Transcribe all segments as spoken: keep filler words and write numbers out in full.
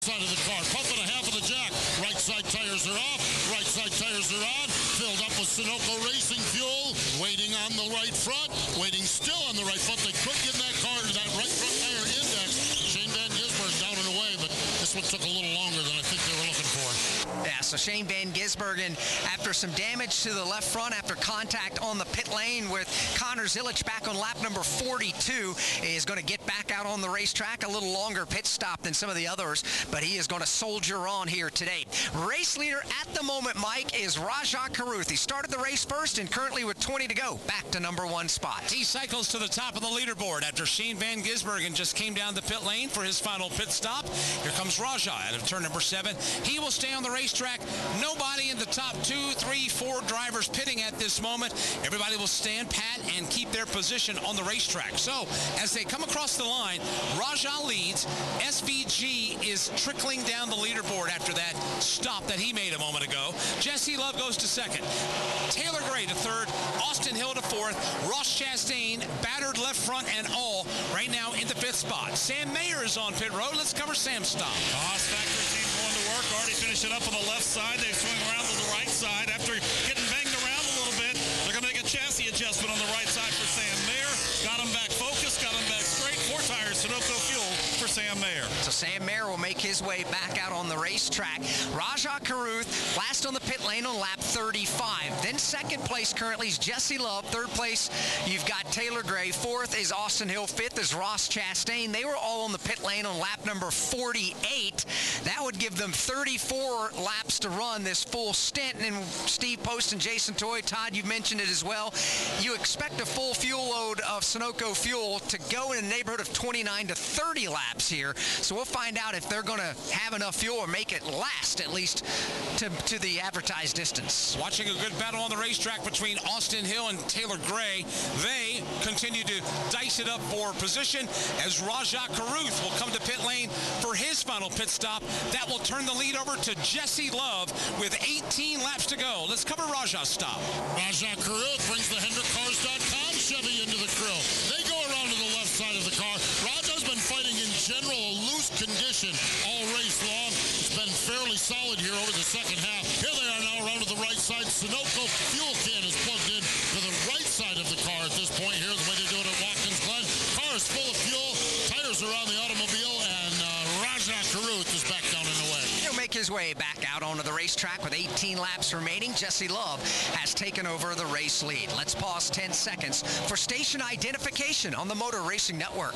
Side of the car, pumping a half of the jack. Right side tires are off, right side tires are on. Filled up with Sunoco Racing fuel. Waiting on the right front. Waiting still on the right front. They could get that car to that right front tire index. Shane Van Gisbergen down and away, but this one took a little longer than I think they were looking for. Yeah, so Shane Van Gisbergen, after some damage to the left front after contact on the pit lane with Connor Zilic back on lap number forty-two, is going to get back out on the racetrack. A little longer pit stop than some of the others, but he is going to soldier on here today. Race leader at the moment, Mike, is Rajah Caruth. He started the race first and currently with twenty to go, back to number one spot. He cycles to the top of the leaderboard after Shane Van Gisbergen just came down the pit lane for his final pit stop. Here comes Rajah out of turn number seven. He will stay on the racetrack. Nobody in the top two, three, four drivers pitting at this moment. Everybody will stand pat and keep their position on the racetrack. So as they come across the line, Rajah leads. S V G is trickling down the leaderboard after that stop that he made a moment ago. Jesse Love goes to second. Taylor Gray to third. Austin Hill to fourth. Ross Chastain, battered left front and all, right now in the fifth spot. Sam Mayer is on pit road. Let's cover Sam's stop. The Haas factory team going to work. Already finished it up on the left side. They swing around to the right side. After getting banged around a little bit, they're going to make a chassis adjustment on the right side for Sam Mayer. Got him back focused. Got him back straight. Four tires, Sunoco fuel for Sam Mayer. So Sam Mayer will make his way back out on the racetrack. Rajah Caruth, last on the pit lane on lap thirty-five. Then second place currently is Jesse Love. Third place, you've got Taylor Gray. Fourth is Austin Hill. Fifth is Ross Chastain. They were all on the pit lane on lap number forty-eight. That would give them thirty-four laps to run this full stint. And Steve Post and Jason Toy, Todd, you mentioned it as well. You expect a full fuel load of Sunoco fuel to go in the neighborhood of twenty-nine to thirty laps here. So we'll find out if they're going to have enough fuel or make it last at least to, to the advertised distance. Watching a good battle on the racetrack between Austin Hill and Taylor Gray. They continue to dice it up for position as Rajah Caruth will come to pit lane for his final pit stop. That will turn the lead over to Jesse Love with eighteen laps to go. Let's cover Rajah's stop. Rajah Caruth brings the Hendrick Cars dot com Chevy into the grill. They go around to the left side of the car. Rajah's been fighting in general a loose condition all race long. It's been fairly solid here over the second half. Here they are now around to the right side. Sunoco fuel can is plugged in to the right side of the car at this point here, the way they do it at Watkins Glen. Car is full of fuel. Tires are on the automobile, and uh, Rajah Caruth is back down and away. He'll make his way back out onto the racetrack with eighteen laps remaining. Jesse Love has taken over the race lead. Let's pause ten seconds for station identification on the Motor Racing Network.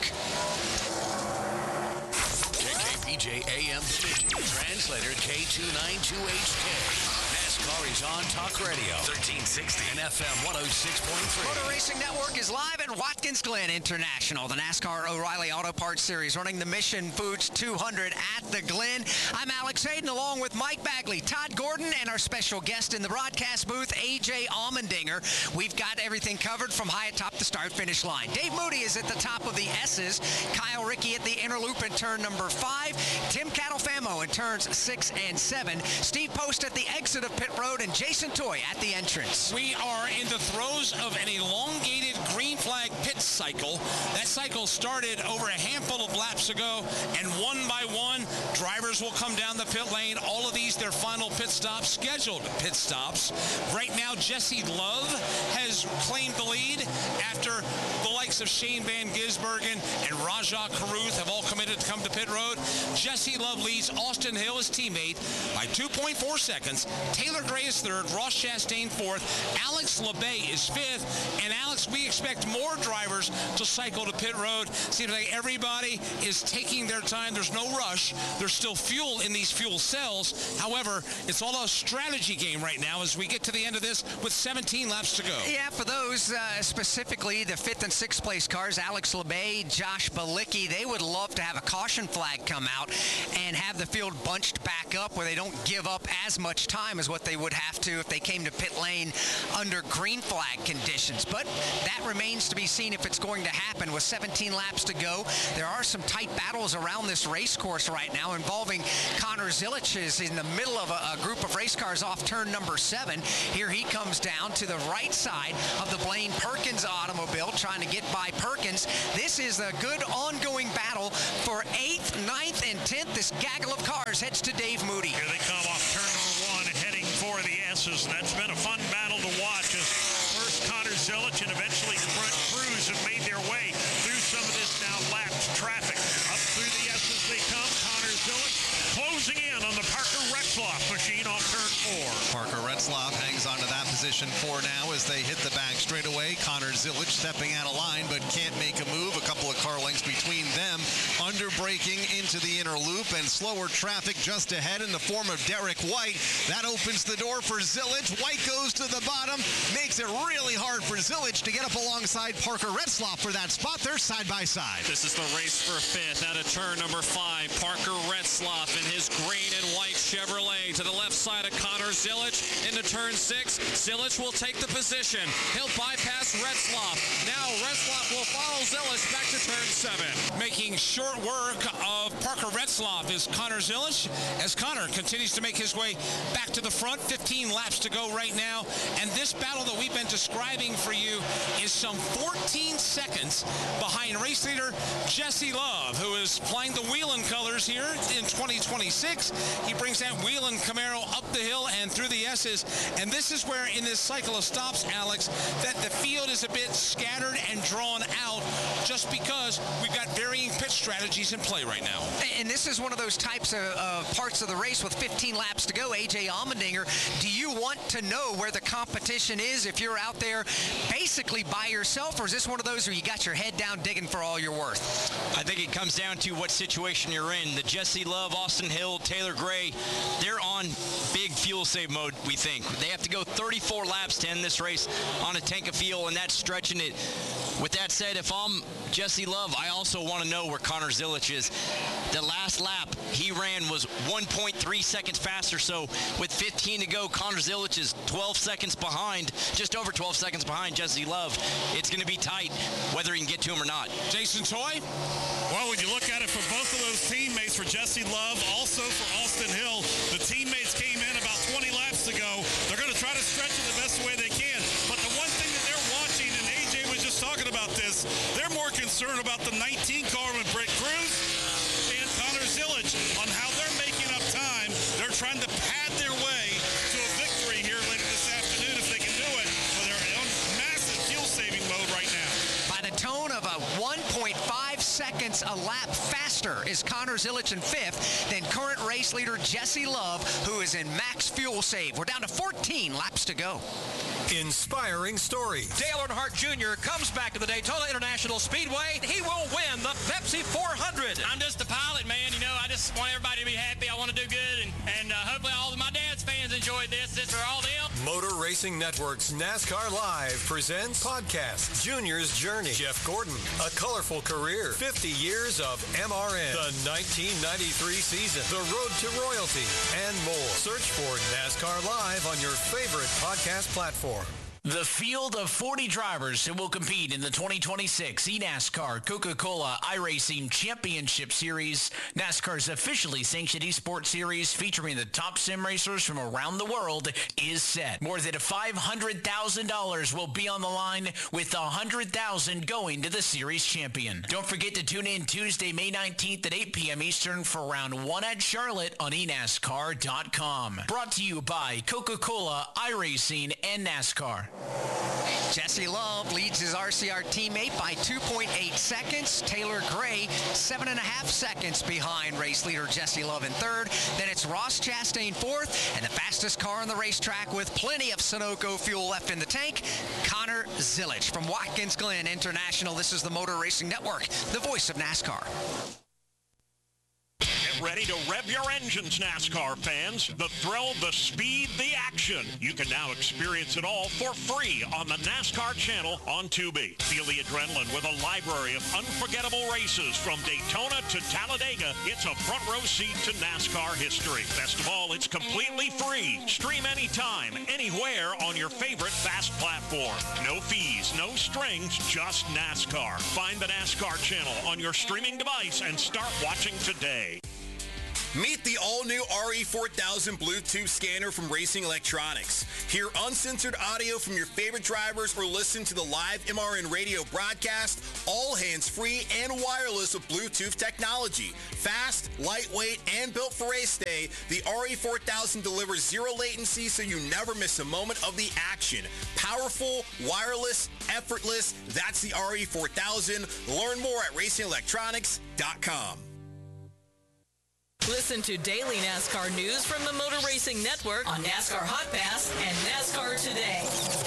K K P J A M Division. Translator K two ninety-two H K. NASCAR is on Talk Radio. thirteen sixty and F M one oh six point three. Motor Racing Network is live at Watkins Glen International, the NASCAR O'Reilly Auto Parts Series, running the Mission Foods two hundred at the Glen. I'm Alex Hayden, along with Mike Bagley, Todd Gordon, and our special guest in the broadcast booth, A J Allmendinger. We've got everything covered from high atop the start-finish line. Dave Moody is at the top of the S's. Kyle Rickey at the inner loop in turn number five. Tim Catalfamo in turns six and seven. Steve Post at the exit of pit road, and Jason Toy at the entrance. We are in the throes of an elongated green flag pit cycle. That cycle started over a handful of laps ago, and one by one, drivers will come down the pit lane. All of these, their final pit stops, scheduled pit stops. Right now, Jesse Love has claimed the lead after the likes of Shane Van Gisbergen and Rajah Caruth have all committed to come to pit road. Jesse Love leads Austin Hill, his teammate, by two point four seconds. Taylor Gray is third, Ross Chastain fourth, Alex LeBay is fifth, and Alex, we expect more drivers to cycle to pit road. Seems like everybody is taking their time. There's no rush. There's still fuel in these fuel cells. However, it's all a strategy game right now as we get to the end of this with seventeen laps to go. Yeah, for those uh, specifically, the fifth and sixth place cars, Alex LeBay, Josh Balicki, they would love to have a caution flag come out and have the field bunched back up where they don't give up as much time as what they would have to if they came to pit lane under green flag conditions. But that remains to be seen if it's going to happen. With seventeen laps to go, there are some tight battles around this race course right now involving Connor Connor Zilic is in the middle of a, a group of race cars off turn number seven. Here he comes down to the right side of the Blaine Perkins automobile, trying to get by Perkins. This is a good ongoing battle for eighth, ninth, and tenth. This gaggle of cars heads to Dave Moody. Here they come off turn number one, heading for the S's, and that's been a fun battle to watch as first Connor Zilic and eventually Brent Cruz have made their way through some of this now lapped traffic. Up through the S's they come. Connor Zilic closing in on the Parker Retzlaff machine off turn four. Parker Retzlaff hangs on to that position for now as they hit the back straightaway. Connor Zilic stepping out of line but can't make a move. A couple of car lengths between them. Under braking into the inner loop and slower traffic just ahead in the form of Derek White. That opens the door for Zilic. White goes to the bottom. Makes it really hard for Zilic to get up alongside Parker Retzlaff for that spot. They're side by side. This is the race for fifth out of turn number five. Parker Retzlaff in his green and white Chevrolet to the left side of Connor Zilic into turn six. Zilic will take the position. He'll bypass Retzlaff. Now Retzlaff will follow Zilic back to turn seven. Making short work of Parker Retzlaff is Connor Zilic as Connor continues to make his way back to the front. fifteen laps to go right now. And this battle that we've been describing for you is some fourteen seconds behind race leader Jesse Love, who is flying the Whelen colors here in twenty twenty-six. He brings that Whelen Camaro up the hill and through the S's. And this is where in this cycle of stops, Alex, that the field is a bit scattered and drawn out just because we've got varying pit strategies in play right now. And this is one of those types of uh, parts of the race with fifteen laps to go. A J Allmendinger, do you want to know where the competition is if you're out there basically by yourself, or is this one of those where you got your head down digging for all you're worth? I think it comes down to what situation you're in. The Jesse Love, Austin Hill, Taylor Gray, they're on big fuel save mode, we think. They have to go thirty-four laps to end this race on a tank of fuel, and that's stretching it. With that said, if I'm Jesse Love, I also want to know where Connor Zilic is. The last lap he ran was one point three seconds faster, so with fifteen to go, Connor Zilic is twelve seconds behind, just over twelve seconds behind Jesse Love. It's going to be tight, whether he can get to him or not. Jason Toy? Well, when you look at it for both of those teammates, for Jesse Love, also for Austin Hill, the teammates came in about twenty laps ago. They're going to try to stretch it the best way they can. But the one thing that they're watching, and A J was just talking about this, they're more concerned about the nineteen car with Brent Cruz and Connor Zilic on how they're making up time. They're trying to pad their way to a victory here later this afternoon if they can do it. But they're in massive fuel-saving mode right now. By the tone of a one point five seconds a lap faster is Connor Zilic in fifth than current race leader Jesse Love, who is in max fuel save. We're down to fourteen laps to go. Inspiring stories. Dale Earnhardt Junior comes back to the Daytona International Speedway. He will win the Pepsi four hundred. I'm just a pilot, man. You know, I just want everybody to be happy. I want to do good, and, and uh, hopefully all of my dad's fans enjoyed this. This for all them. Motor Racing Network's NASCAR Live presents podcast Junior's Journey. Jeff Gordon, a colorful career, fifty years of M R N, the nineteen ninety-three season, the road to royalty, and more. Search for NASCAR Live on your favorite podcast platform. The field of forty drivers who will compete in the twenty twenty-six eNASCAR Coca-Cola iRacing Championship Series, NASCAR's officially sanctioned esports series featuring the top sim racers from around the world, is set. More than five hundred thousand dollars will be on the line, with one hundred thousand dollars going to the series champion. Don't forget to tune in Tuesday, May nineteenth at eight p.m. Eastern for round one at Charlotte on e NASCAR dot com. Brought to you by Coca-Cola, iRacing, and NASCAR. Jesse Love leads his R C R teammate by two point eight seconds. Taylor Gray, seven and a half seconds behind race leader Jesse Love in third. Then it's Ross Chastain fourth, and the fastest car on the racetrack with plenty of Sunoco fuel left in the tank, Connor Zilic. From Watkins Glen International, this is the Motor Racing Network, the voice of NASCAR. Get ready to rev your engines, NASCAR fans. The thrill, the speed, the action. You can now experience it all for free on the NASCAR channel on Tubi. Feel the adrenaline with a library of unforgettable races from Daytona to Talladega. It's a front row seat to NASCAR history. Best of all, it's completely free. Stream anytime, anywhere on your favorite fast platform. No fees, no strings, just NASCAR. Find the NASCAR channel on your streaming device and start watching today. Meet the all-new R E four thousand Bluetooth scanner from Racing Electronics. Hear uncensored audio from your favorite drivers or listen to the live M R N radio broadcast, all hands-free and wireless with Bluetooth technology. Fast, lightweight, and built for race day, the R E four thousand delivers zero latency so you never miss a moment of the action. Powerful, wireless, effortless, that's the R E four thousand. Learn more at racing electronics dot com. Listen to daily NASCAR news from the Motor Racing Network on NASCAR Hot Pass and NASCAR Today.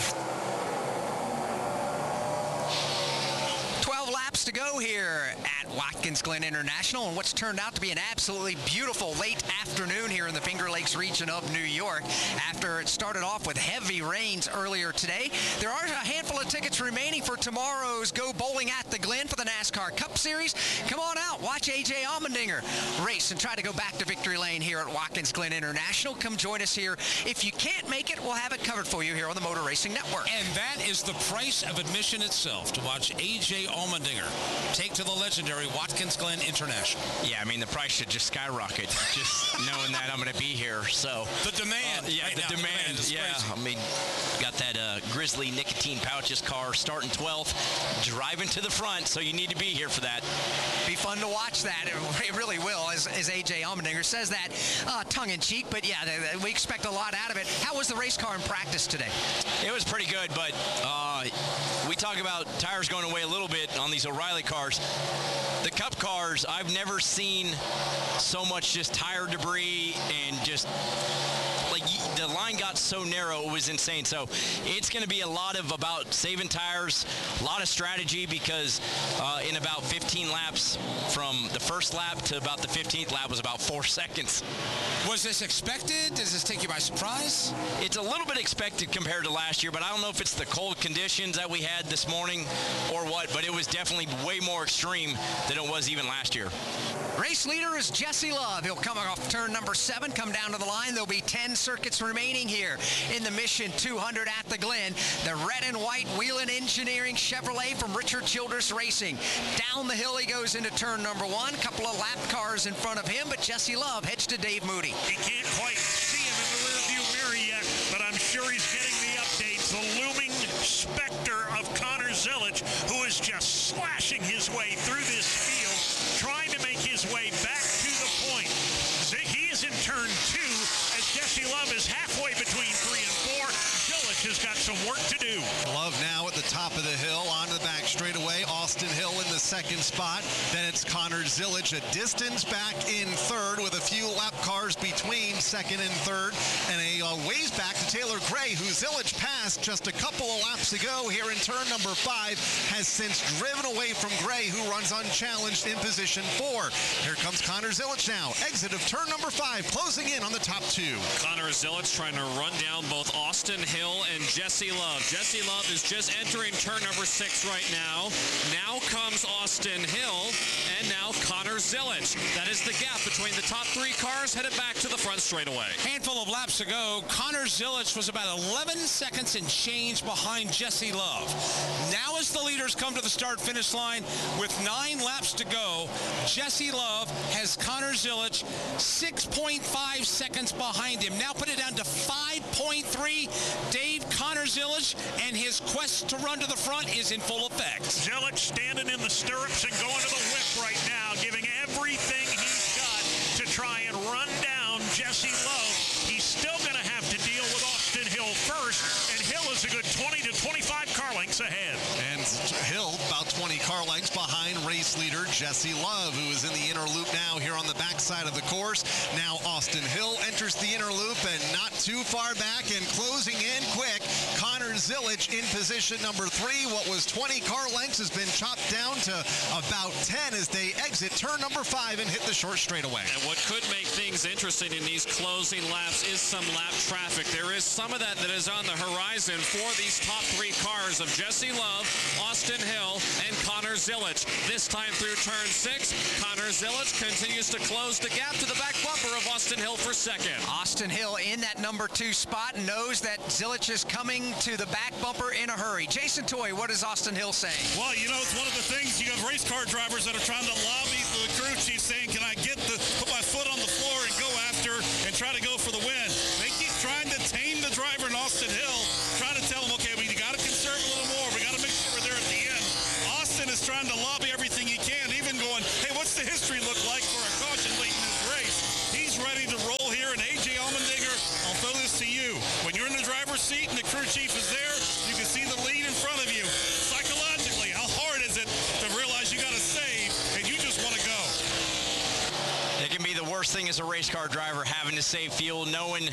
twelve laps to go here at Watkins Glen International, and what's turned out to be an absolutely beautiful late afternoon here in the Finger Lakes region of New York. After it started off with heavy rains earlier today, there are a handful of tickets remaining for tomorrow's Go Bowling at the Glen for the NASCAR Cup Series. Come on out, watch A J Allmendinger race and try to go back to victory lane here at Watkins Glen International. Come join us here. If you can't make it, we'll have it covered for you here on the Motor Racing Network. And that is the price of admission itself, to watch A J Allmendinger take to the legendary Watkins Glen International. Yeah, I mean, the price should just skyrocket, just knowing that I'm going to be here. So the demand, uh, yeah, right the, now, demand, the demand is yeah. crazy. I mean, got that uh, Grizzly nicotine pouches car starting twelfth, driving to the front, so you need to be here for that. Be fun to watch that. It really will, as, as A J Allmendinger says that uh, tongue-in-cheek, but yeah, they, they, we expect a lot out of it. How was the race car in practice today? It was pretty good, but uh, we talk about tires going away a little bit on these O'Reilly cars. The Cup cars, I've never seen so much just tire debris and just like the line got so narrow, it was insane. So it's going to be a lot of about saving tires, a lot of strategy, because uh, in about fifteen laps, from the first lap to about the fifteenth lap was about four seconds. Was this expected? Does this take you by surprise? It's a little bit expected compared to last year, but I don't know if it's the cold conditions that we had this morning or what, but it was definitely way more extreme than it was even last year. Race leader is Jesse Love. He'll come off turn number seven, come down to the line. There'll be ten circuits remaining here in the Mission two hundred at the Glen. The red and white Whelen Engineering Chevrolet from Richard Childress Racing. Down the hill he goes into turn number one. Couple of lap cars in front of him, but Jesse Love heads to Dave Moody. He can't quite see him in the rearview mirror yet, but I'm sure he's getting the updates. The looming specter of Connor Zilisch, who is just slashing his way through this field, trying to make his way back to the point. He is in turn two, as Jesse Love is halfway between three and four. Zilisch has got some work to do. Love now at the top of the hill, onto the back straightaway. Austin Hill in the second spot. Then it's Connor Zilisch, a distance back in third with a few lap cars between second and third, and a uh, ways back to Taylor Gray, who Zilisch passed just a couple of laps ago here in turn number five, has since driven away from Gray, who runs unchallenged in position four. Here comes Connor Zilisch now. Exit of turn number five, closing in on the top two. Connor Zilisch trying to run down both Austin Hill and Jesse Love. Jesse Love is just entering turn number six right now. Now comes Austin Hill, and now Connor Zilisch. That is the gap between the top three cars headed back to the front straightaway. Handful of laps ago, Connor Zilisch was about eleven seconds and change behind Jesse Love. Now as the leaders come to the start-finish line with nine laps to go, Jesse Love has Connor Zilisch six point five seconds behind him. Now put it down to five point three. Dave, Connor Zilisch and his quest to run to the front is in full effect. Zilisch standing in the stirrups and going to the whip right now, giving everything he's got to try and run down Jesse Love. He's still going to have to deal with Austin Hill first, and Hill is a good twenty to twenty-five car lengths ahead. And Hill about twenty car lengths behind race leader Jesse Love, who is in the inner loop now here on the backside of the course. Now Austin Hill enters the inner loop and not too far back and closing in quick. Connor Zilisch in position number three. What was twenty car lengths has been chopped down to about ten as they exit turn number five and hit the short straightaway. And what could make things interesting in these closing laps is some lap traffic. There is some of that that is on the horizon for these top three cars of Jesse Love, Austin Hill, and Connor Zilisch. This time through turn six, Connor Zilisch continues to close the gap to the back bumper of Austin Hill for second. Austin Hill in that number two spot, knows that Zilisch is coming to the back bumper in a hurry. Jason Toy, what is Austin Hill saying? Well, you know, it's one of the things, you have race car drivers that are trying to lobby the crew chief saying, can I get the, put my foot on the floor after and try to go for the win. They keep trying to tame the driver in Austin Hill, trying to tell him, okay, we got to conserve a little more. We got to make sure we're there at the end. Austin is trying to lobby everything he can, even going, hey, what's the history look like for a caution late in this race? He's ready to roll here, and A J Allmendinger, I'll throw this to you. When you're in the driver's seat and the crew chief is there, you can see the lead in front of you. Psychologically, how hard is it to realize you got to save and you just want to go? It can be the worst thing as a race car driver, having to save fuel, knowing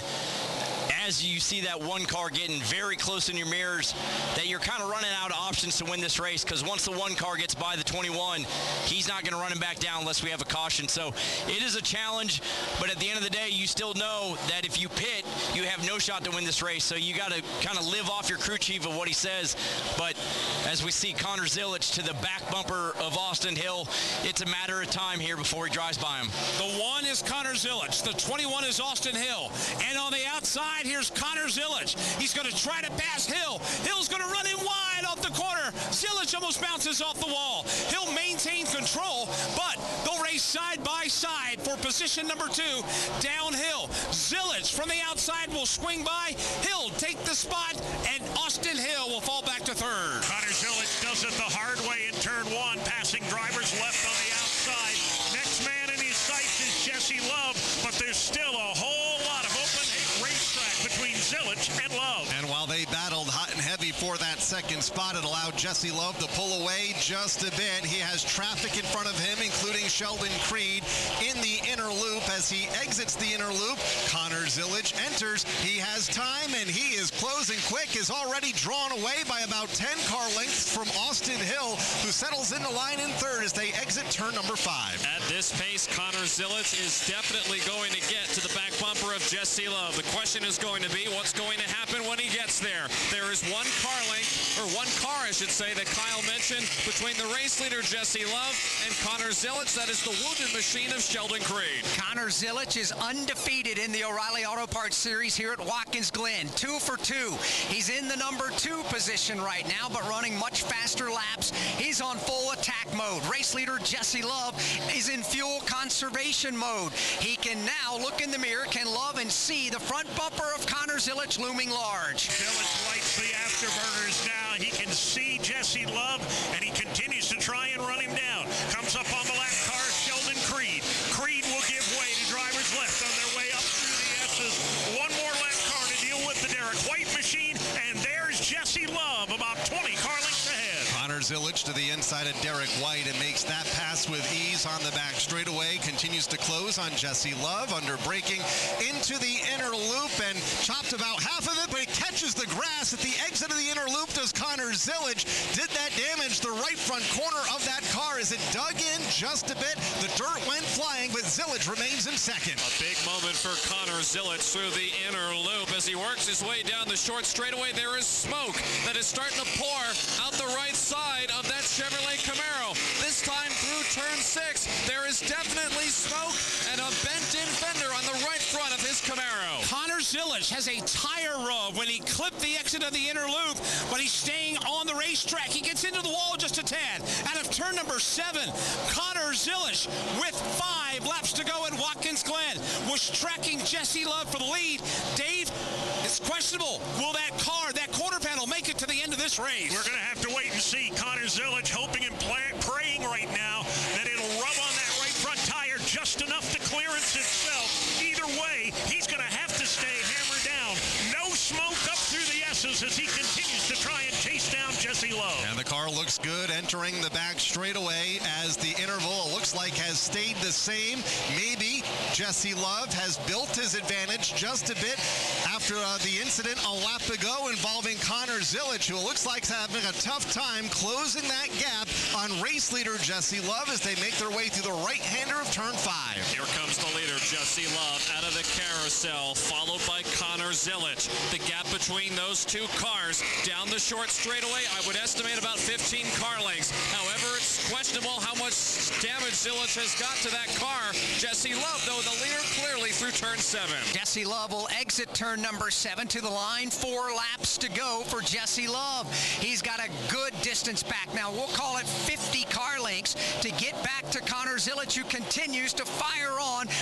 as you see that one car getting very close in your mirrors that you're kind of running out of options to win this race, because once the one car gets by the twenty-one, he's not going to run him back down unless we have a caution. So it is a challenge, but at the end of the day, you still know that if you pit, you have no shot to win this race. So you got to kind of live off your crew chief of what he says. But as we see Connor Zilisch to the back bumper of Austin Hill, it's a matter of time here before he drives by him. The one is Connor Zilisch. The twenty-one is Austin Hill. And on the outside, here's Connor Zilisch. He's going to try to pass Hill. Hill's going to run in wide off the corner. Zilisch almost bounces off the wall. Hill maintains control, but they'll race side by side for position number two downhill. Zilisch from the outside will swing by. Hill take the spot, and Austin Hill will fall back to third. Connor Zilisch does it the hard way in turn one, passing drivers left on the outside. Next man in his sights is Jesse Love, but there's still a whole lot of open racetrack between Zilisch and Love. And while they battled hot and heavy for that second spot, it allowed Jesse Love to pull away just a bit. He has traffic in front of him, including Sheldon Creed in the inner loop. As he exits the inner loop, Connor Zilisch enters. He has time, and he is closing quick, is already drawn away by about ten car lengths from Austin Hill, who settles into line in third as they exit turn number five. At this pace, Connor Zilisch is definitely going to get to the back bumper of Jesse Love. The question is going to be what's going to happen when he gets there. There is one car length, or one car, I should say, that Kyle mentioned between the race leader, Jesse Love, and Connor Zilisch. That is the wounded machine of Sheldon Creed. Connor Zilisch is undefeated in the O'Reilly Auto Parts Series here at Watkins Glen. Two for two. He's in the number two position right now, but running much faster laps. He's on full attack mode. Race leader Jesse Love is in fuel conservation mode. He can now look in the mirror, can Love and see the front bumper of Connor Zilisch looming large. Zilisch lights the afterburners now. He can see Jesse Love, and he continues to try and run him down. Comes up on the lap car, Sheldon Creed. Creed will give way to drivers left on their way up through the S's. One more lap car to deal with the Derek White machine, and there's Jesse Love, about twenty car lengths ahead. Connor Zilisch to the inside of Derek White and makes that pass with ease on the back straightaway. Continues to close on Jesse Love under braking into the inner loop and chopped about half of it, but it catches the grass at the exit of the inner loop. Does Connor Zilisch. Did that damage the right front corner of that car as it dug in just a bit? The dirt went flying, but Zilisch remains in second. A big moment for Connor Zilisch through the inner loop as he works his way down the short straightaway. There is smoke that is starting to pour out the right side of that Chevrolet Camaro. This time through turn six, there is definitely smoke and a bent-in fender on the right front of his Camaro. Connor Zilisch has a tire rub when he clipped the exit of the inner loop, but he's staying on the racetrack. He gets into the wall just a tad. Out of turn number seven, Connor Zilisch, with five laps to go at Watkins Glen, was tracking Jesse Love for the lead. Dave, it's questionable. Will that car, that quarter panel, make it to the end of this race? We're going to have to wait and see. Connor Zilisch hoping and play, praying right now that it'll rub on that right front tire just enough to clearance itself. Either way, he's going to have to stay hammered down. No smoke up through the S's as he continues to try and chase down Jesse Love. And the car looks good entering the back straightaway as the interval, it looks like, has stayed the same. Maybe Jesse Love has built his advantage just a bit after uh, the incident a lap ago involving Connor Zilisch, who looks like having a tough time closing that gap on race leader Jesse Love as they make their way through the right-hander of turn five. Here comes the leader, Jesse Love, out of the carousel, followed by Connor Zilisch. The gap between those two cars down the short straightaway, I would estimate about fifteen car lengths. However, it's questionable how much damage Zilisch has got to that car. Jesse Love, though, the leader clearly through turn seven. Jesse Love will exit turn number seven to the line. Four laps to go for Jesse Love. He's got a good distance back now. We'll call it fifty car lengths to get back to Connor Zilisch, who continues to fire on with a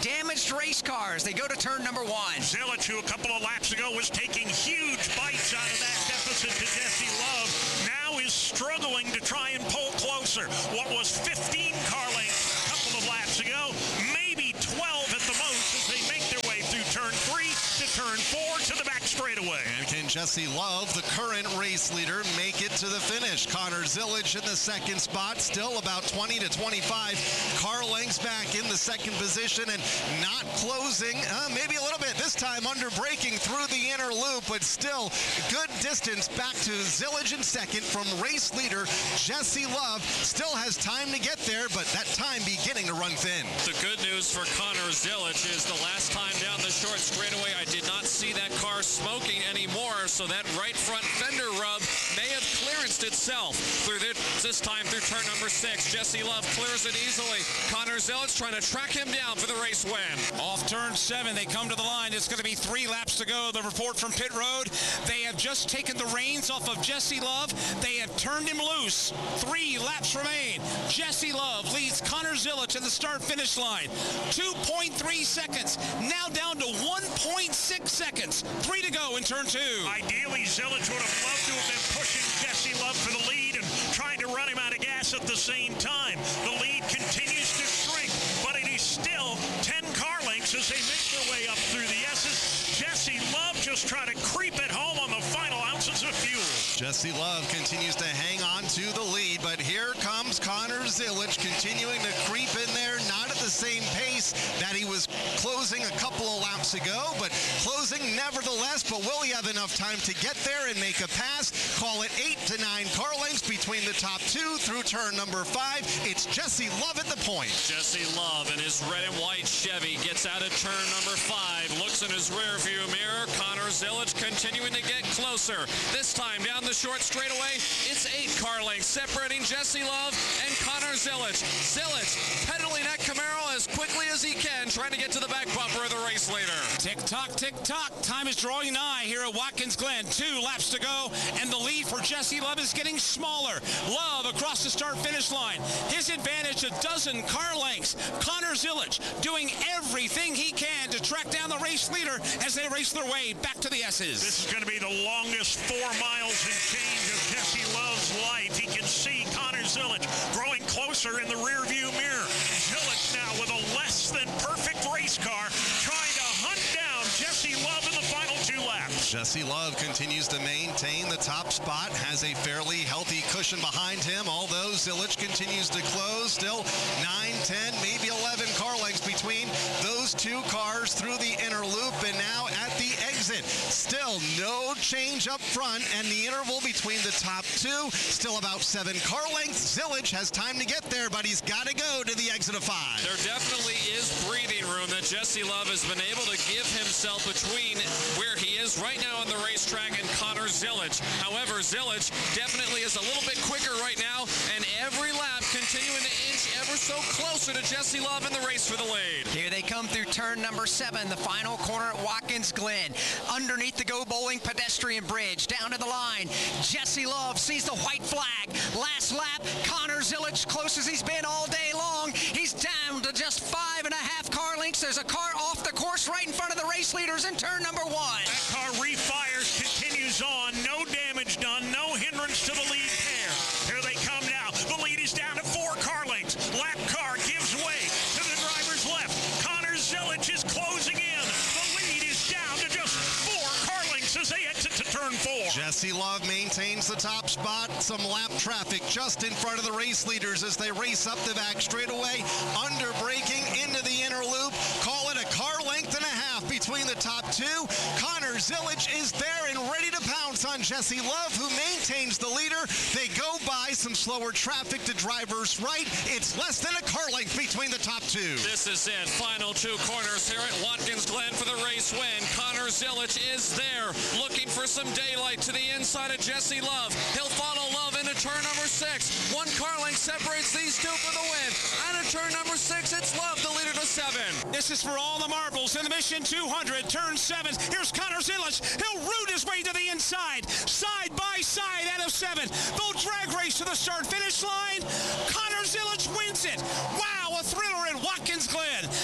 damaged race cars. They go to turn number one. Zilic, who a couple of laps ago was taking huge bites out of that deficit to Jesse Love, now is struggling to try and pull closer. What was fifteen car lengths a couple of laps ago, maybe twelve at the most as they make their way through turn three to turn four to the back straightaway. And can Jesse Love, the current race leader, make it to the finish? Connor Zilic in the second spot, still about twenty to twenty-five car lengths back in the second position and not closing, uh, maybe a little bit this time under braking through the inner loop, but still good distance back to Zilic in second from race leader Jesse Love. Still has time to get there, but that time beginning to run thin. The good news for Connor Zilic is the last time down the short straightaway, I did not see that car smoking anymore, so that right front fender rub may have clearanced itself through the, this time through turn number six. Jesse Love clears it easily. Connor Zilic trying to track him down for the race win. Off turn seven, they come to the line. It's going to be three laps to go. The report from pit road, they have just taken the reins off of Jesse Love. They have turned him loose. Three laps remain. Jesse Love leads Connor Zilic at the start-finish line. two point three seconds, now down to one point six seconds. Three to go in turn two. Ideally, Zilic would have loved to have been pushing Jesse Love for the lead and trying to run him out of gas at the same time. The lead continues to shrink, but it is still ten car lengths as they make their way up through the S's. Jesse Love just trying to creep it home on the final ounces of fuel. Jesse Love continues to hang on to the lead, but here comes Connor Zilic continuing to creep in there, not at the same pace that he was closing a couple of laps ago, but closing nevertheless. But will he have enough time to get there and make a pass? Call it eight to nine car lengths between the top two through turn number five. It's Jesse Love at the point. Jesse Love in his red and white Chevy gets out of turn number five, looks in his rear view mirror. Connor Zilic continuing to get closer. This time down the short straightaway, it's eight car lengths separating Jesse Love and Connor Zilic. Zilic pedaling that Camaro as quickly as he can, trying to get to the back bumper of the race leader. Tick-tock, tick-tock. Time is drawing nigh here at Watkins Glen. Two laps to go, and the lead for Jesse Love is getting smaller. Love across the start-finish line. His advantage, a dozen car lengths. Connor Zilic doing everything he can to track down the race leader as they race their way back to the S's. This is going to be the longest four miles and change of Jesse Love's life. He can see Connor Zilic growing closer in the rearview mirror. Zilic now with a less than perfect race car trying to hunt down Jesse Love in the final two laps. Jesse Love continues to maintain the top spot, has a fairly healthy cushion behind him, although Zilic continues to close. Still nine, ten, maybe eleven car lengths between those two cars through the inner loop and now at the exit. Still no change up front, and the interval between the top two, still about seven car lengths. Zilic has time to get there, but he's got to go to the exit of five. There definitely is breathing room that Jesse Love has been able to give himself between where he is right now on the racetrack and Connor Zilic. However, Zilic definitely is a little bit quicker right now, and every lap continuing to inch ever so closer to Jesse Love in the race for the lead. Here they come through turn number seven, the final corner at Watkins Glen. Underneath the Go Bowling pedestrian bridge, down to the line. Jesse Love sees the white flag. Last lap, Connor Zilic, close as he's been all day long. He's down to just five and a half car lengths. There's a car off the course right in front of the race leaders in turn number one. That car refires, continues on. No damage done, no hindrance to the lead pair. Here they come now. The lead is down to four car lengths. Lap car gives way to the driver's left. Connor Zilic is closing in. The lead is down to just four car lengths as they exit to turn four. Jesse Love maintains the top spot. Some lap traffic just in front of the race leaders as they race up the back straightaway. Under braking into the inner loop. Call it a car length and a half between the top two. Connor Zilic is there and ready to pounce on Jesse Love, who maintains the leader. They go by some slower traffic to driver's right. It's less than a car length between the top two. This is it. Final two corners here at Watkins Glen for the race win. Connor Zilic is there, looking for some daylight to the inside of Jesse Love. He'll follow Love into turn number six. One car length separates these two for the win. Out of turn number six, it's Love, the leader to seven. This is for all the marbles in the Mission two hundred, turn seven. Here's Connor Zilic. He'll root his way to the inside, side by side out of seven. They'll drag race to the start-finish line. Connor Zilic wins it. Wow, a thriller in Watkins Glen. Connor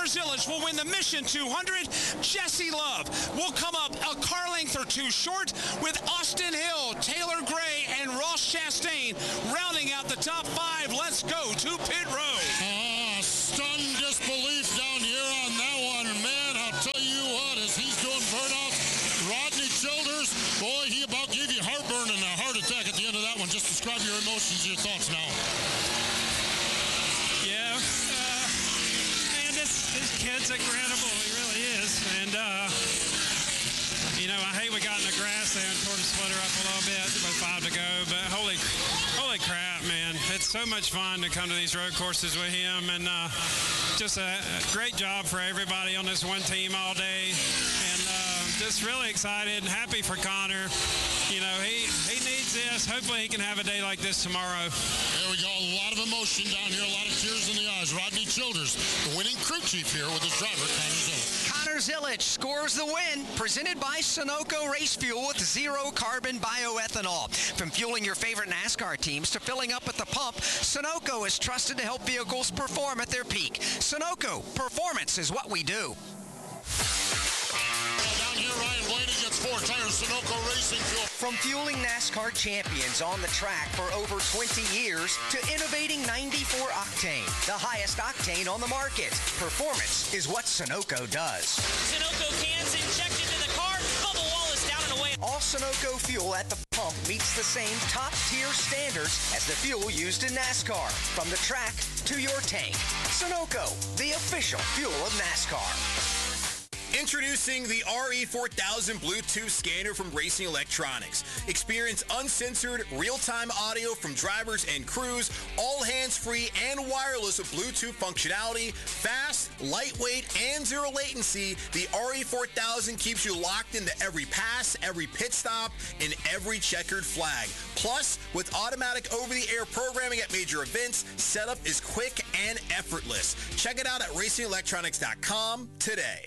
Connor Zilisch will win the Mission two hundred. Jesse Love will come up a car length or two short, with Austin Hill, Taylor Gray, and Ross Chastain rounding out the top five. Let's go to pit road. Uh, stunned disbelief down here on that one. Man, I'll tell you what, as he's doing burnouts, Rodney Childers, boy, he about gave you heartburn and a heart attack at the end of that one. Just describe your emotions, your thoughts now. Yeah, uh, man, this, this kid's incredible. He really is. And, uh, you know, I hate we got in the grass there and tore the splitter up a little bit with five to go. But holy, holy crap, man. It's so much fun to come to these road courses with him. And uh, just a, a great job for everybody on this one team all day. And uh, just really excited and happy for Connor. You know, he, he needs this. Hopefully he can have a day like this tomorrow. There we go. A lot of emotion down here. A lot of tears in the eyes. Rodney Childers, the winning crew chief here with his driver, Connor Zilisch. Connor Zilisch scores the win, presented by Sunoco Race Fuel with zero carbon bioethanol. From fueling your favorite NASCAR teams to filling up at the pump, Sunoco is trusted to help vehicles perform at their peak. Sunoco, performance is what we do. Down here, Ryan Blaney gets four tires, Sunoco Racing Fuel. From fueling NASCAR champions on the track for over twenty years to innovating ninety-four octane, the highest octane on the market. Performance is what Sunoco does. Sunoco cans injected to the car, bubble wall is down and away. All Sunoco fuel at the pump meets the same top-tier standards as the fuel used in NASCAR. From the track to your tank, Sunoco, the official fuel of NASCAR. Introducing the R E four thousand Bluetooth scanner from Racing Electronics. Experience uncensored, real-time audio from drivers and crews, all hands-free and wireless with Bluetooth functionality, fast, lightweight, and zero latency. The R E four thousand keeps you locked into every pass, every pit stop, and every checkered flag. Plus, with automatic over-the-air programming at major events, setup is quick and effortless. Check it out at racing electronics dot com today.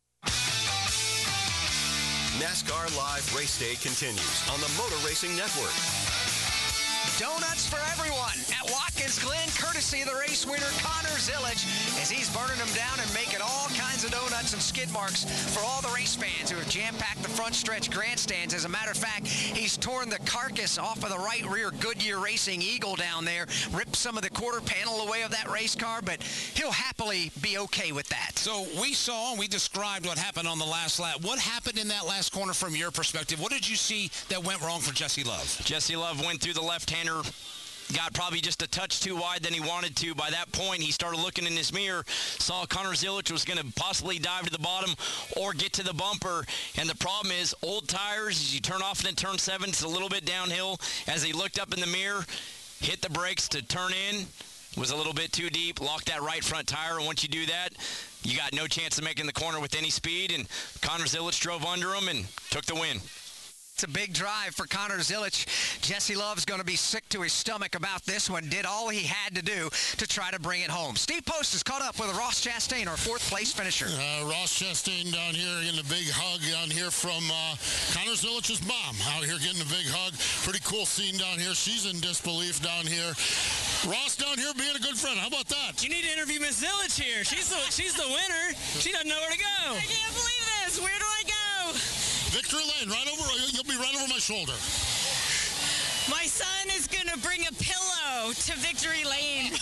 NASCAR Live Race Day continues on the Motor Racing Network. Donuts for everyone at Watkins Glen, courtesy of the race winner Connor Zilisch, as he's burning them down and making all kinds of donuts and skid marks for all the race fans who have jam-packed the front stretch grandstands. As a matter of fact, he's torn the carcass off of the right rear Goodyear Racing Eagle down there, ripped some of the quarter panel away of that race car, but he'll happily be okay with that. So we saw and we described what happened on the last lap. What happened in that last corner from your perspective? What did you see that went wrong for Jesse Love? Jesse Love went through the left-hander, got probably just a touch too wide than he wanted to. By that point, he started looking in his mirror, saw Connor Zilisch was going to possibly dive to the bottom or get to the bumper. And the problem is, old tires, as you turn off into turn seven, it's a little bit downhill. As he looked up in the mirror, hit the brakes to turn in, was a little bit too deep, locked that right front tire. And once you do that, you got no chance of making the corner with any speed. And Connor Zilisch drove under him and took the win. It's a big drive for Connor Zilisch. Jesse Love's going to be sick to his stomach about this one. Did all he had to do to try to bring it home. Steve Post is caught up with Ross Chastain, our fourth-place finisher. Uh, Ross Chastain down here getting a big hug down here from uh, Connor Zilisch's mom. Out here getting a big hug. Pretty cool scene down here. She's in disbelief down here. Ross down here being a good friend. How about that? You need to interview Miss Zilisch here. She's the, she's the winner. She doesn't know where to go. I can't believe this. Where do I go? Victory Lane, right over, you'll be right over my shoulder. My son is going to bring a pillow to Victory Lane.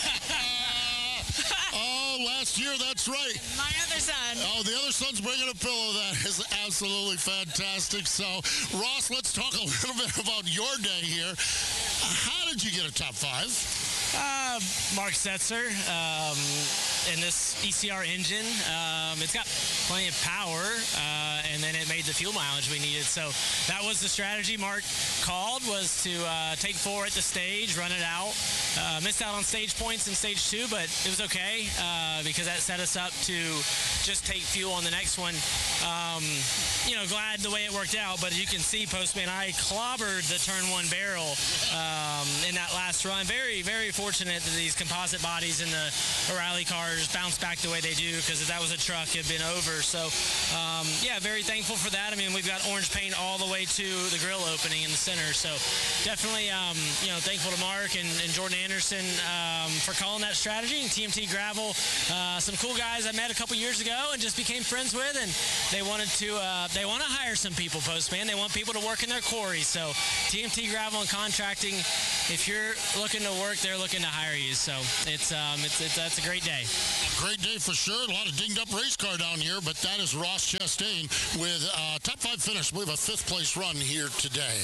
Oh, last year, that's right. My other son. Oh, the other son's bringing a pillow. That is absolutely fantastic. So, Ross, let's talk a little bit about your day here. How did you get a top five? Uh, Mark Setzer, um, in this E C R engine, um, it's got plenty of power, uh, and then it made the fuel mileage we needed. So that was the strategy Mark called, was to uh, take four at the stage, run it out. Uh, missed out on stage points in stage two, but it was okay uh, because that set us up to just take fuel on the next one. Um, you know, glad the way it worked out, but as you can see, Postman, I clobbered the turn one barrel um, in that last run. Very, very fortunate that these composite bodies in the O'Reilly cars drivers bounce back the way they do, because if that was a truck, it'd been over. So, um, yeah, very thankful for that. I mean, we've got orange paint all the way to the grill opening in the center. So definitely, um, you know, thankful to Mark and, and Jordan Anderson um, for calling that strategy. And T M T Gravel, uh, some cool guys I met a couple years ago and just became friends with, and they wanted to uh, they want to hire some people, Postman. They want people to work in their quarries. So T M T Gravel and Contracting, if you're looking to work, they're looking to hire you. So it's um, it's, it's that's a great day. A great day for sure. A lot of dinged up race car down here, but that is Ross Chastain with uh, top five finish. I believe a fifth place run here today.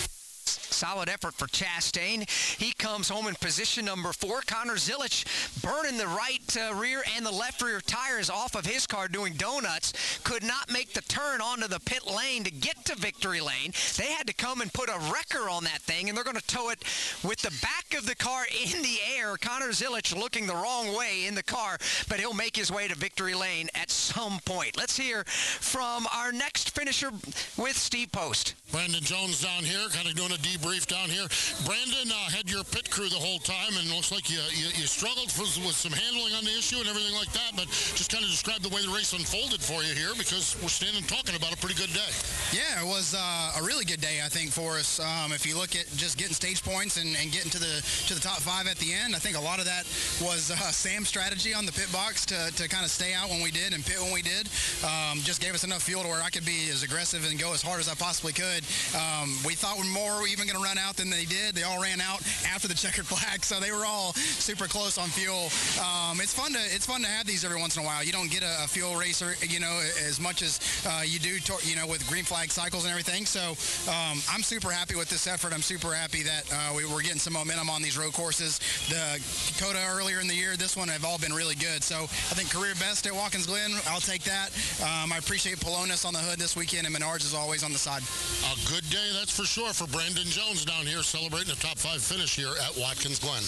Solid effort for Chastain. He comes home in position number four. Connor Zilic burning the right uh, rear and the left rear tires off of his car doing donuts. Could not make the turn onto the pit lane to get to victory lane. They had to come and put a wrecker on that thing, and they're going to tow it with the back of the car in the air. Connor Zilic looking the wrong way in the car, but he'll make his way to victory lane at some point. Let's hear from our next finisher with Steve Post. Brandon Jones down here, kind of doing a debrief down here. Brandon uh, had your pit crew the whole time, and it looks like you, you, you struggled for, with some handling on the issue and everything like that, but just kind of describe the way the race unfolded for you here, because we're standing talking about a pretty good day. Yeah, it was uh, a really good day, I think, for us. Um, if you look at just getting stage points and, and getting to the to the top five at the end, I think a lot of that was uh, Sam's strategy on the pit box to, to kind of stay out when we did and pit when we did. Um, just gave us enough fuel to where I could be as aggressive and go as hard as I possibly could. Um, we thought more were even going to run out than they did. They all ran out after the checkered flag, so they were all super close on fuel. Um, it's fun to it's fun to have these every once in a while. You don't get a, a fuel racer, you know, as much as uh, you do, to, you know, with green flag cycles and everything. So um, I'm super happy with this effort. I'm super happy that uh, we, we're getting some momentum on these road courses. The Dakota earlier in the year, this one have all been really good. So I think career best at Watkins Glen. I'll take that. Um, I appreciate Polonis on the hood this weekend, and Menards is always on the side. A good day, that's for sure, for Brandon Jones down here celebrating a top five finish here at Watkins Glen.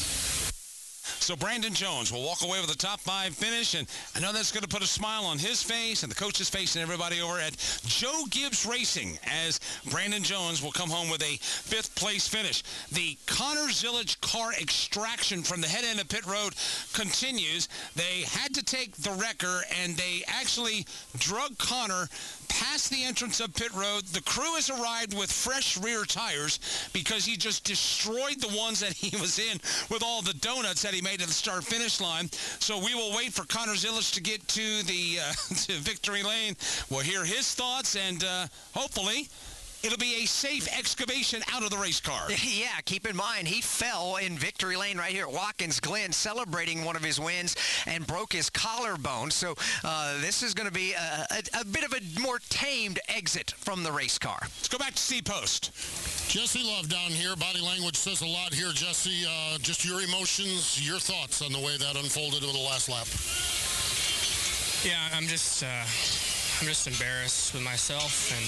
So Brandon Jones will walk away with a top five finish, and I know that's going to put a smile on his face and the coach's face and everybody over at Joe Gibbs Racing, as Brandon Jones will come home with a fifth place finish. The Connor Zilic car extraction from the head end of pit road continues. They had to take the wrecker, and they actually drug Connor past the entrance of pit road. The crew has arrived with fresh rear tires because he just destroyed the ones that he was in with all the donuts that he made at the start-finish line. So we will wait for Connor Zilic to get to the uh, to victory lane. We'll hear his thoughts, and uh, hopefully it'll be a safe excavation out of the race car. Yeah, keep in mind, he fell in victory lane right here at Watkins Glen, celebrating one of his wins, and broke his collarbone. So uh, this is going to be a, a, a bit of a more tamed exit from the race car. Let's go back to Steve Post. Jesse Love down here. Body language says a lot here, Jesse. Uh, just your emotions, your thoughts on the way that unfolded with the last lap. Yeah, I'm just, uh, I'm just embarrassed with myself, and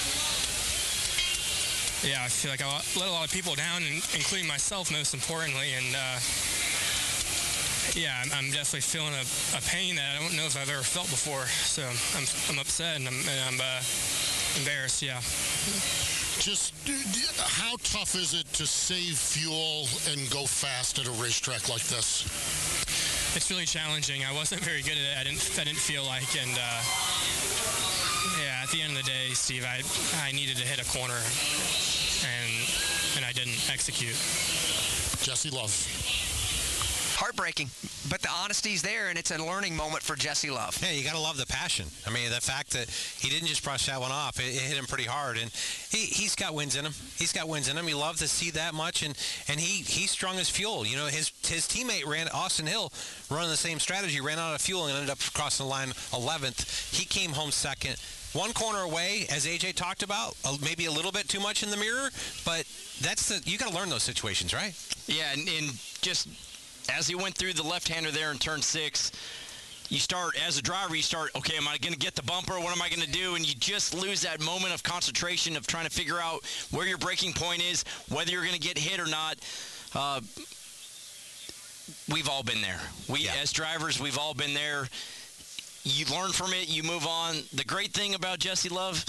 yeah, I feel like I let a lot of people down, including myself, most importantly. And uh, yeah, I'm, I'm definitely feeling a, a pain that I don't know if I've ever felt before. So I'm, I'm upset, and I'm, and I'm uh, embarrassed. Yeah. Just how tough is it to save fuel and go fast at a racetrack like this? It's really challenging. I wasn't very good at it. I didn't. I didn't feel like, and uh, yeah, at the end of the day, Steve, I I needed to hit a corner, and and I didn't execute. Jesse Love. Heartbreaking, but the honesty's there, and it's a learning moment for Jesse Love. Yeah, you got to love the passion. I mean, the fact that he didn't just brush that one off, it, it hit him pretty hard, and he, he's got wins in him. He's got wins in him. You love to see that much, and, and he, he strung his fuel. You know, his his teammate ran, Austin Hill, running the same strategy, ran out of fuel and ended up crossing the line eleventh. He came home second. One corner away, as A J talked about, maybe a little bit too much in the mirror, but that's the you got to learn those situations, right? Yeah, and, and just as he went through the left-hander there in turn six, you start, as a driver, you start, okay, am I going to get the bumper? What am I going to do? And you just lose that moment of concentration of trying to figure out where your braking point is, whether you're going to get hit or not. Uh, we've all been there. We, yeah. As drivers, we've all been there. You learn from it. You move on. The great thing about Jesse Love,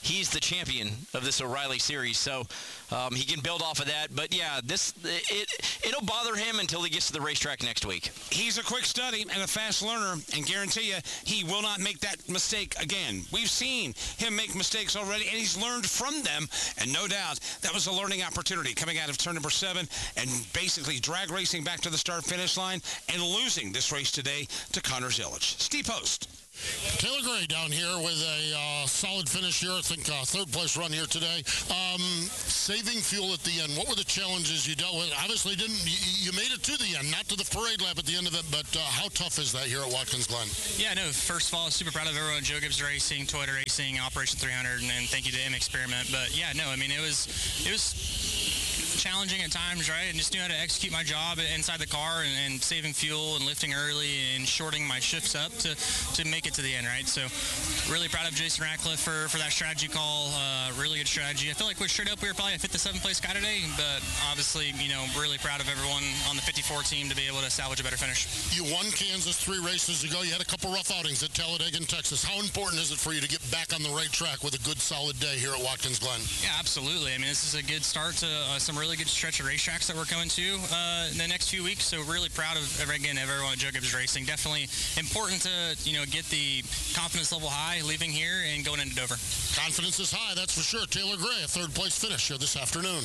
he's the champion of this O'Reilly series. So um, he can build off of that. But, yeah, this it, it'll bother him until he gets to the racetrack next week. He's a quick study and a fast learner, and guarantee you he will not make that mistake again. We've seen him make mistakes already, and he's learned from them. And no doubt that was a learning opportunity coming out of turn number seven and basically drag racing back to the start-finish line and losing this race today to Connor Zilisch. Steve Post. Taylor Gray down here with a uh, solid finish here. I think uh, third place run here today. Um, saving fuel at the end. What were the challenges you dealt with? Obviously, didn't you, you made it to the end, not to the parade lap at the end of it, but uh, how tough is that here at Watkins Glen? Yeah, no, first of all, super proud of everyone, Joe Gibbs Racing, Toyota Racing, Operation three hundred, and, and thank you to M Experiment. But yeah, no, I mean, it was, it was challenging at times, right? And just knew how to execute my job inside the car and, and saving fuel and lifting early and shorting my shifts up to, to make it to the end, right? So really proud of Jason Ratcliffe for, for that strategy call. Uh, really good strategy. I feel like we're straight up, we were probably a fifth to seventh place guy today, but obviously, you know, really proud of everyone on the fifty-four team to be able to salvage a better finish. You won Kansas three races ago. You had a couple rough outings at Talladega in Texas. How important is it for you to get back on the right track with a good, solid day here at Watkins Glen? Yeah, absolutely. I mean, this is a good start to uh, some really good stretch of racetracks that we're coming to uh, in the next few weeks. So really proud of, again, everyone at Joe Gibbs Racing. Definitely important to, you know, get the confidence level high leaving here and going into Dover. Confidence is high, that's for sure. Taylor Gray, a third place finish here this afternoon.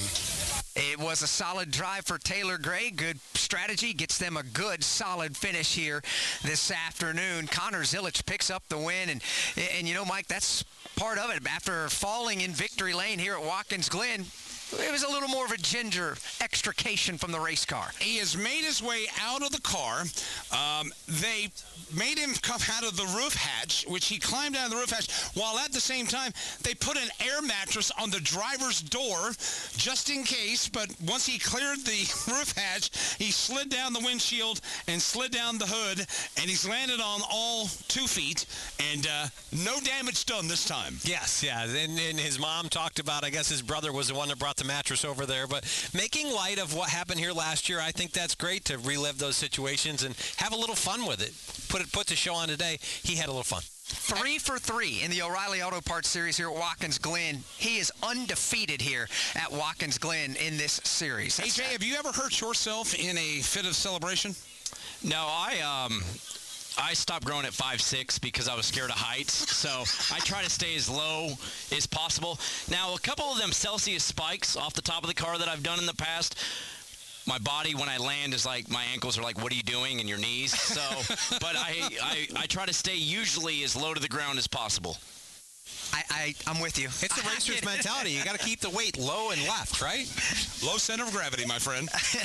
It was a solid drive for Taylor Gray. Good strategy. Gets them a good, solid finish here this afternoon. Connor Zilisch picks up the win. And, and you know, Mike, that's part of it. After falling in victory lane here at Watkins Glen, it was a little more of a ginger extrication from the race car. He has made his way out of the car. Um, they made him come out of the roof hatch, which he climbed out of the roof hatch, while at the same time they put an air mattress on the driver's door just in case. But once he cleared the roof hatch, he slid down the windshield and slid down the hood, and he's landed on all two feet, and uh, no damage done this time. Yes, yeah. And, and his mom talked about, I guess his brother was the one that brought the mattress over there, but making light of what happened here last year, I think that's great to relive those situations and have a little fun with it. Put it put the show on today. He had a little fun. Three for three in the O'Reilly Auto Parts Series here at Watkins Glen. He is undefeated here at Watkins Glen in this series. Hey, Jay, have you ever hurt yourself in a fit of celebration? No, I um. I stopped growing at five six because I was scared of heights, so I try to stay as low as possible. Now, a couple of them Celsius spikes off the top of the car that I've done in the past, my body, when I land, is like, my ankles are like, what are you doing, in your knees? So, but I, I, I try to stay usually as low to the ground as possible. I, I, I'm with you. It's the racer's mentality. You got to keep the weight low and left, right? Low center of gravity, my friend.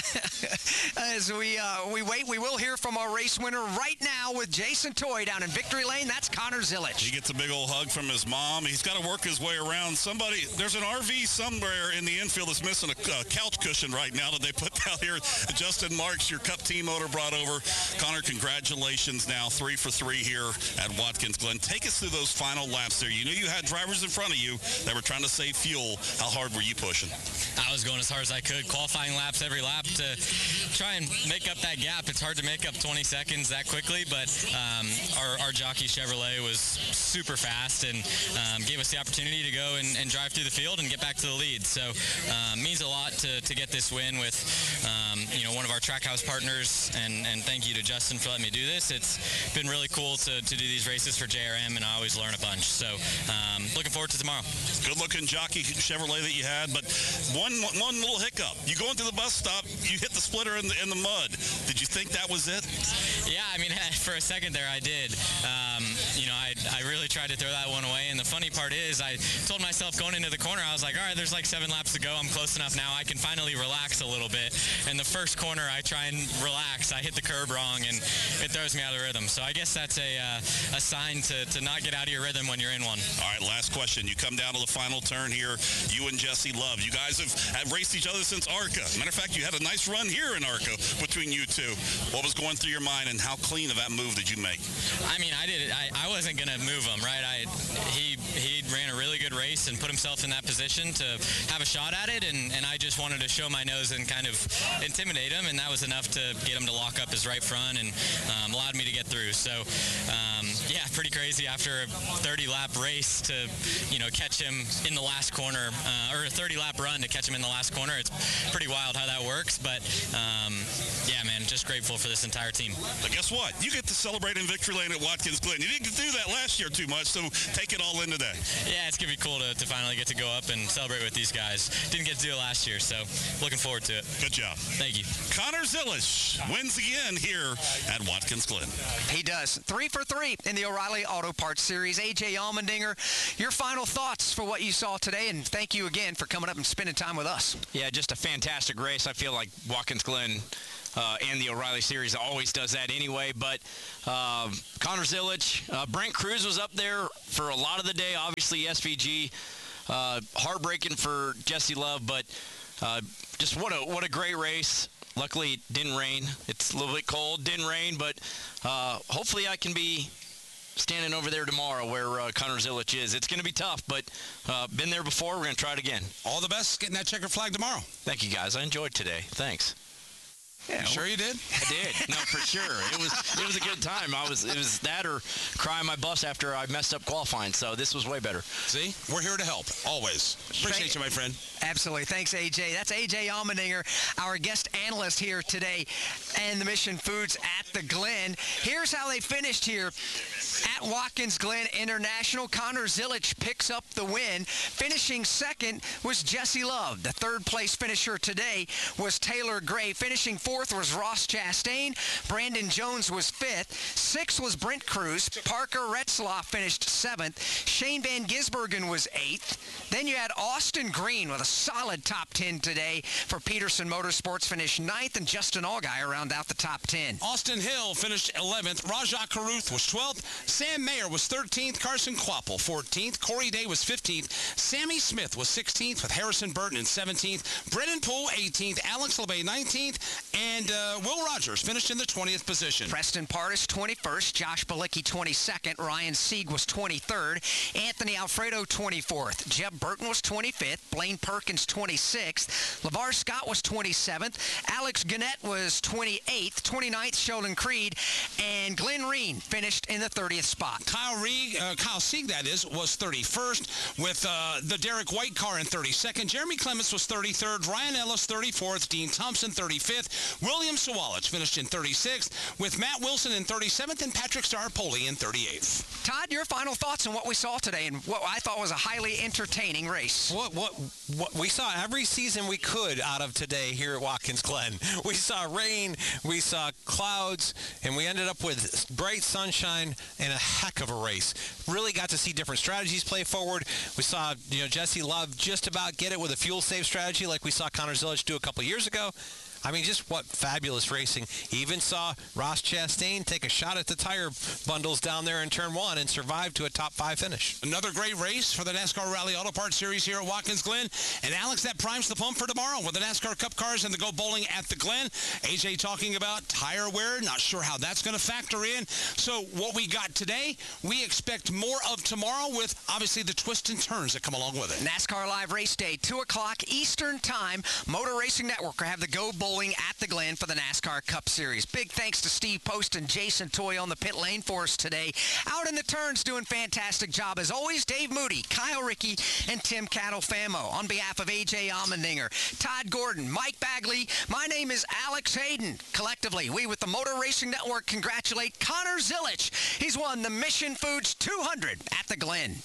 As we uh, we wait, we will hear from our race winner right now with Jason Toy down in Victory Lane. That's Connor Zilisch. He gets a big old hug from his mom. He's got to work his way around. Somebody, there's an R V somewhere in the infield that's missing a uh, couch cushion right now that they put out here. Justin Marks, your Cup team motor brought over. Connor, congratulations now. Three for three here at Watkins Glen. Take us through those final laps there. You knew you had drivers in front of you that were trying to save fuel. How hard were you pushing? I was going as hard as I could, qualifying laps every lap to try and make up that gap. It's hard to make up twenty seconds that quickly, but um, our, our jockey Chevrolet was super fast and um, gave us the opportunity to go and, and drive through the field and get back to the lead. So um, means a lot to, to get this win with um, you know, one of our Trackhouse partners, and, and thank you to Justin for letting me do this. It's been really cool to, to do these races for J R M, and I always learn a bunch. So um, looking forward to tomorrow. Good looking jockey Chevrolet that you had, but one one little hiccup. You going through the bus stop, you hit the splitter in the in the mud. Did you think that was it? Yeah, I mean, for a second there, I did. Um, you know, I I really tried to throw that one away, and the funny part is, I told myself going into the corner, I was like, all right, there's like seven laps to go. I'm close enough now. I can finally relax a little bit. And the first corner, I try and relax. I hit the curb wrong, and it throws me out of rhythm. So I guess that's a uh, a sign to, to not get out of your rhythm when you're in one. All right, last question. You come down to the final turn here. You and Jesse Love. You guys have, have raced each other since ARCA. Matter of fact, you had a nice run here in ARCA between you two. What was going through your mind, and how clean of that move did you make? I mean, I did it. I, I wasn't going to move him, right? I he he ran a really good race. race and put himself in that position to have a shot at it, and, and I just wanted to show my nose and kind of intimidate him, and that was enough to get him to lock up his right front and um, allowed me to get through. So, um, yeah, pretty crazy after a thirty-lap race to, you know, catch him in the last corner, uh, or a thirty-lap run to catch him in the last corner. It's pretty wild how that works, but, um, yeah, man, just grateful for this entire team. But guess what? You get to celebrate in Victory Lane at Watkins Glen. You didn't do that last year too much, so take it all in today. Yeah, it's going to be cool to, to finally get to go up and celebrate with these guys. Didn't get to do it last year, so looking forward to it. Good job. Thank you. Connor Zilisch wins again here at Watkins Glen. He does. Three for three in the O'Reilly Auto Parts Series. A J Allmendinger, your final thoughts for what you saw today, and thank you again for coming up and spending time with us. Yeah, just a fantastic race. I feel like Watkins Glen uh, and the O'Reilly Series always does that anyway. But uh, Connor Zilisch, uh, Brent Cruz was up there for a lot of the day. Obviously, S V G, uh, heartbreaking for Jesse Love, but uh, just what a what a great race. Luckily, it didn't rain. It's a little bit cold. Didn't rain, but uh, hopefully I can be standing over there tomorrow where uh, Connor Zilisch is. It's going to be tough, but uh, been there before. We're going to try it again. All the best getting that checker flag tomorrow. Thank you, guys. I enjoyed today. Thanks. Yeah, you sure you did? I did. No, for sure. It was it was a good time. I was it was that or crying my bus after I messed up qualifying. So this was way better. See, we're here to help always. Appreciate you, my friend. Absolutely. Thanks, A J. That's A J Allmendinger, our guest analyst here today, and the Mission Foods at the Glen. Here's how they finished here at Watkins Glen International. Connor Zilisch picks up the win. Finishing second was Jesse Love. The third place finisher today was Taylor Gray. Finishing fourth was Ross Chastain. Brandon Jones was fifth. Sixth was Brent Cruz. Parker Retzlaff finished seventh. Shane Van Gisbergen was eighth. Then you had Austin Green with a solid top ten today for Peterson Motorsports, finished ninth, and Justin Allgaier round out the top ten. Austin Hill finished eleventh. Rajah Caruth was twelfth. Sam Mayer was thirteenth. Carson Quapple fourteenth. Corey Day was fifteenth. Sammy Smith was sixteenth with Harrison Burton in seventeenth. Brennan Poole eighteenth. Alex LeBay nineteenth. And uh, Will Rogers finished in the twentieth position. Preston Pardis twenty-first. Josh Bilicki twenty-second. Ryan Sieg was twenty-third. Anthony Alfredo twenty-fourth. Jeb Burton was twenty-fifth. Blaine Perkins twenty-sixth. LeVar Scott was twenty-seventh. Alex Gannett was twenty-eighth. twenty-ninth, Sheldon Creed. And Glenn Reen finished in the thirtieth spot. Kyle Reed, uh, Kyle Sieg, that is, was thirty-first with uh, the Derek White car in thirty-second. Jeremy Clements was thirty-third. Ryan Ellis thirty-fourth. Dean Thompson thirty-fifth. William Sawalich finished in thirty-sixth with Matt Wilson in thirty-seventh and Patrick Starpoli in thirty-eighth. Todd, your final thoughts on what we saw today and what I thought was a highly entertaining race. What what what we saw every season we could out of today here at Watkins Glen. We saw rain, we saw clouds, and we ended up with bright sunshine and a heck of a race. Really got to see different strategies play forward. We saw, you know, Jesse Love just about get it with a fuel save strategy like we saw Connor Zilisch do a couple years ago. I mean, just what fabulous racing. Even saw Ross Chastain take a shot at the tire bundles down there in turn one and survive to a top five finish. Another great race for the NASCAR Rally Auto Parts Series here at Watkins Glen. And Alex, that primes the pump for tomorrow with the NASCAR Cup cars and the Go Bowling at the Glen. A J talking about tire wear, not sure how that's going to factor in. So what we got today, we expect more of tomorrow with obviously the twists and turns that come along with it. NASCAR Live Race Day, two o'clock Eastern Time. Motor Racing Network will have the Go Bowling at the Glen for the NASCAR Cup Series. Big thanks to Steve Post and Jason Toy on the pit lane for us today. Out in the turns doing fantastic job as always, Dave Moody, Kyle Rickey, and Tim Catalfamo. On behalf of A J Allmendinger, Todd Gordon, Mike Bagley, my name is Alex Hayden. Collectively, we with the Motor Racing Network congratulate Connor Zilisch. He's won the Mission Foods two hundred at the Glen.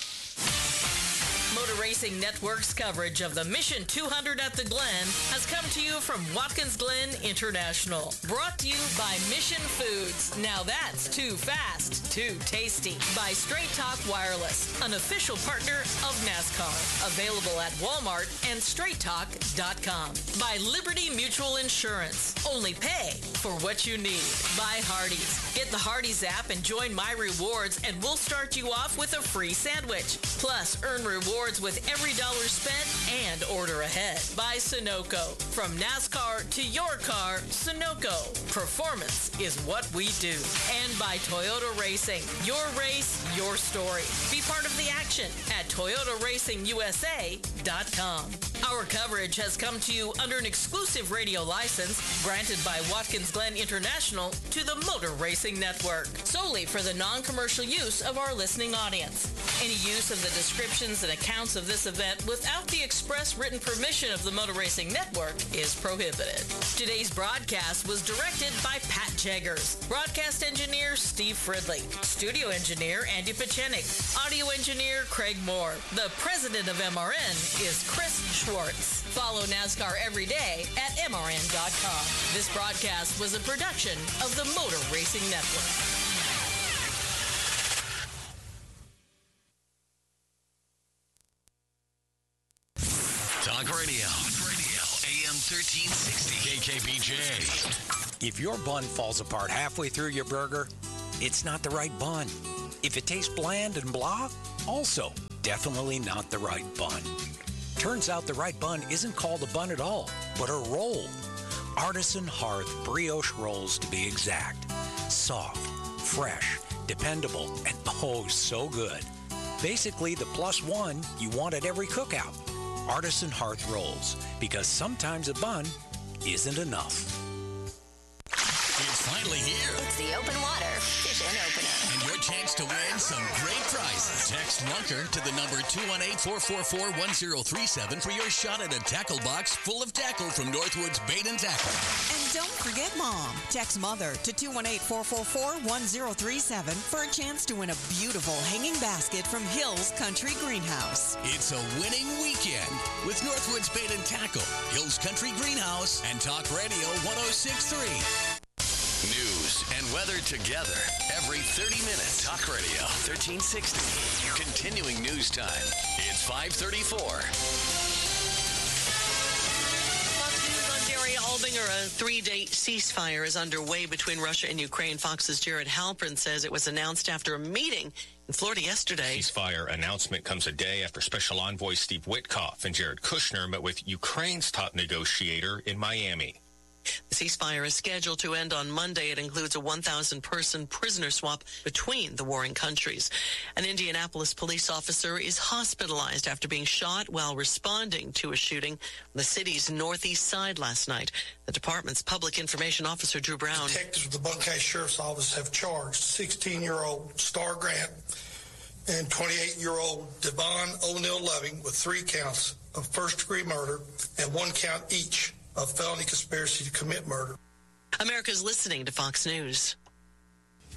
Motor Racing Network's coverage of the Mission two hundred at the Glen has come to you from Watkins Glen International. Brought to you by Mission Foods. Now that's too fast, too tasty. By Straight Talk Wireless, an official partner of NASCAR. Available at Walmart and straight talk dot com. By Liberty Mutual Insurance. Only pay for what you need. By Hardee's. Get the Hardee's app and join My Rewards, and we'll start you off with a free sandwich. Plus, earn rewards rewards with every dollar spent and order ahead. By Sunoco. From NASCAR to your car, Sunoco. Performance is what we do. And by Toyota Racing. Your race, your story. Be part of the action at Toyota Racing U S A dot com. Our coverage has come to you under an exclusive radio license granted by Watkins Glen International to the Motor Racing Network, solely for the non-commercial use of our listening audience. Any use of the descriptions and accounts of this event without the express written permission of the Motor Racing Network is prohibited. Today's broadcast was directed by Pat Jaggers, broadcast engineer Steve Fridley, studio engineer Andy Pachenik, audio engineer Craig Moore. The president of M R N is Chris Schwartz. Follow NASCAR every day at M R N dot com. This broadcast was a production of the Motor Racing Network. Talk Radio. Talk Radio. A M thirteen sixty. K K B J. If your bun falls apart halfway through your burger, it's not the right bun. If it tastes bland and blah, also definitely not the right bun. Turns out the right bun isn't called a bun at all, but a roll. Artisan Hearth brioche rolls, to be exact. Soft, fresh, dependable, and oh, so good. Basically the plus one you want at every cookout. Artisan Hearth rolls, because sometimes a bun isn't enough. It's finally here. It's the Open Water Fishing Opener. And your chance to win some great prizes. Text Lunker to the number two one eight, four four four, one zero three seven for your shot at a tackle box full of tackle from Northwoods Bait and Tackle. And don't forget Mom. Text Mother to two one eight, four four four, one zero three seven for a chance to win a beautiful hanging basket from Hills Country Greenhouse. It's a winning weekend with Northwoods Bait and Tackle, Hills Country Greenhouse, and Talk Radio one oh six point three. News and weather together every thirty minutes. Talk Radio thirteen sixty. Continuing news time. It's five thirty-four. Fox News on Jerry Albinger. A three-day ceasefire is underway between Russia and Ukraine. Fox's Jared Halpern says it was announced after a meeting in Florida yesterday. The ceasefire announcement comes a day after Special Envoy Steve Witkoff and Jared Kushner met with Ukraine's top negotiator in Miami. The ceasefire is scheduled to end on Monday. It includes a one thousand person prisoner swap between the warring countries. An Indianapolis police officer is hospitalized after being shot while responding to a shooting on the city's northeast side last night. The department's public information officer, Drew Brown. Detectives with the Buckeye Sheriff's Office have charged sixteen-year-old Star Grant and twenty-eight-year-old Devon O'Neill Loving with three counts of first-degree murder and one count each of felony conspiracy to commit murder. America's listening to Fox News.